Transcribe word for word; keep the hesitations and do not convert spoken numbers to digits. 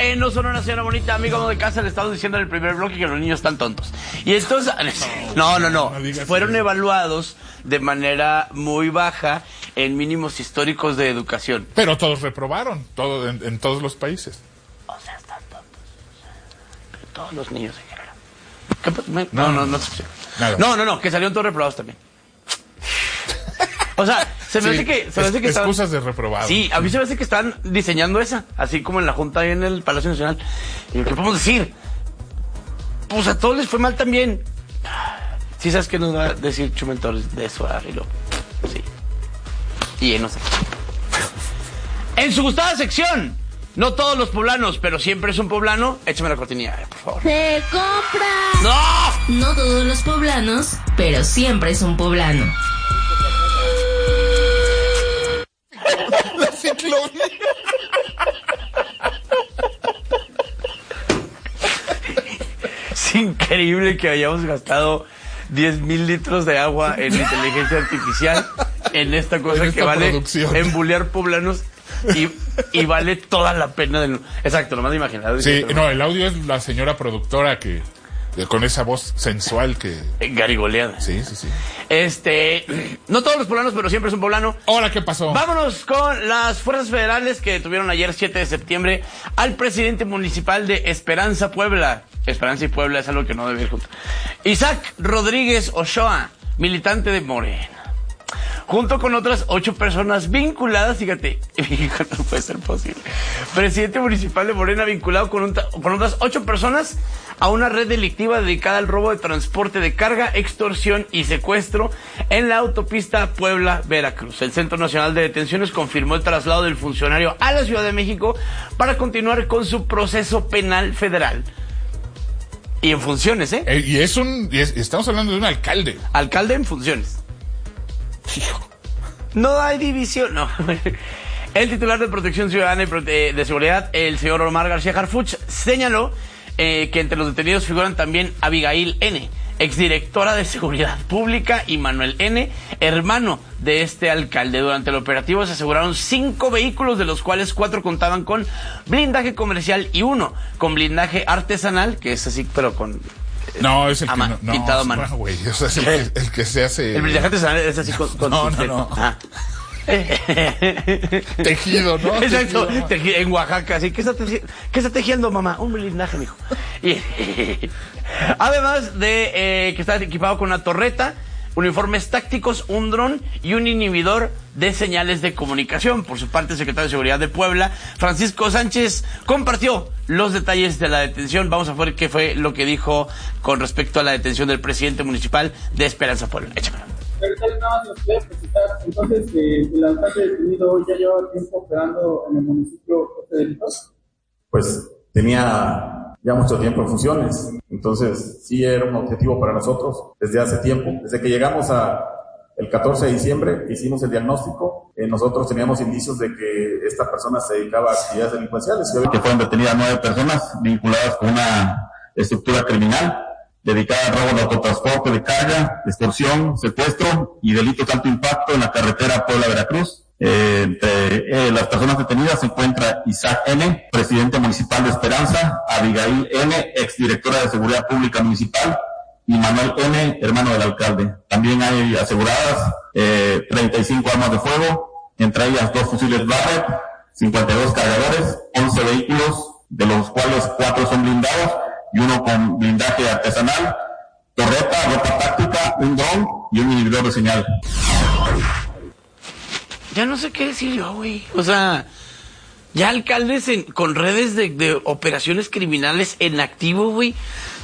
Bueno, son una señora bonita, amigo de casa, le estamos diciendo en el primer bloque que los niños están tontos. Y estos, no, no, no, fueron evaluados de manera muy baja en mínimos históricos de educación. Pero todos reprobaron, todo en, en todos los países. O sea, están tontos. Todos los niños en general. No, no, no, no. Nada. No, no, no, que salieron todos reprobados también. O sea, se me Sí, hace que... Se me es, hace que estaban, excusas de reprobado. Sí, a mí se me hace que están diseñando esa, así como en la junta ahí en el Palacio Nacional. Y ¿qué podemos decir? Pues a todos les fue mal también. Sí, ¿sabes qué nos va a decir Chumel Torres de eso, Arilo? Sí. Y no sé. En su gustada sección, no todos los poblanos, pero siempre es un poblano. Échame la cortinilla, por favor. ¡Se compra! ¡No! No todos los poblanos, pero siempre es un poblano. La ciclonía. Es increíble que hayamos gastado diez mil litros de agua en inteligencia artificial en esta cosa en esta que vale producción. embulear poblanos y, y vale toda la pena del... Exacto, lo más imaginado. Sí, no, el audio es la señora productora que con esa voz sensual que... Garigoleada. Sí, sí, sí. Este, no todos los poblanos, pero siempre es un poblano. Ahora, ¿qué pasó? Vámonos con las fuerzas federales que tuvieron ayer siete de septiembre al presidente municipal de Esperanza, Puebla. Esperanza y Puebla es algo que no debe ir junto. Isaac Rodríguez Ochoa, militante de Morena, junto con otras ocho personas vinculadas, fíjate, no puede ser posible. Presidente municipal de Morena vinculado con, un, con otras ocho personas a una red delictiva dedicada al robo de transporte de carga, extorsión y secuestro en la autopista Puebla-Veracruz. El Centro Nacional de Detenciones confirmó el traslado del funcionario a la Ciudad de México para continuar con su proceso penal federal. Y en funciones, ¿eh? eh y es un... Y es, estamos hablando de un alcalde. Alcalde en funciones. No hay división, no. El titular de Protección Ciudadana y Prote de Seguridad, el señor Omar García Harfuch, señaló eh, que entre los detenidos figuran también Abigail N., exdirectora de Seguridad Pública, y Manuel N., hermano de este alcalde. Durante el operativo se aseguraron cinco vehículos, de los cuales cuatro contaban con blindaje comercial y uno con blindaje artesanal, que es así, pero con... No, es el a que mano, no, pintado a no, mano. no, güey, o sea, es el, que, el que se hace... El blindaje artesanal es así con... con no, no, no. Ah. Tejido, ¿no? Exacto, Tejido, ¿no? teji en Oaxaca, así, ¿qué está, teji ¿qué está tejiendo, mamá? Un blindaje, mijo. Y, además de eh, que está equipado con una torreta, uniformes tácticos, un dron y un inhibidor de señales de comunicación. Por su parte, el secretario de Seguridad de Puebla, Francisco Sánchez, compartió los detalles de la detención. Vamos a ver qué fue lo que dijo con respecto a la detención del presidente municipal de Esperanza, Puebla. Échamelo. Entonces, eh, el alcalde detenido ya lleva tiempo operando en el municipio de delitos. Pues tenía ya mucho tiempo en funciones, entonces sí era un objetivo para nosotros desde hace tiempo. Desde que llegamos a el catorce de diciembre hicimos el diagnóstico, eh, nosotros teníamos indicios de que esta persona se dedicaba a actividades delincuenciales. Que fueron detenidas nueve personas vinculadas con una estructura criminal dedicada al robo de autotransporte de carga, extorsión, secuestro y delitos de alto impacto en la carretera Puebla-Veracruz. Eh, entre eh, las personas detenidas se encuentra Isaac N., presidente municipal de Esperanza, Abigail N., exdirectora de Seguridad Pública Municipal, y Manuel N., hermano del alcalde. También hay aseguradas eh, treinta y cinco armas de fuego, entre ellas dos fusiles Barrett, cincuenta y dos cargadores, once vehículos, de los cuales cuatro son blindados y uno con blindaje artesanal, torreta, ropa táctica, un dron y un inhibidor de señal. Ya no sé qué decir yo, güey. O sea, ya alcaldes en, con redes de, de operaciones criminales en activo, güey.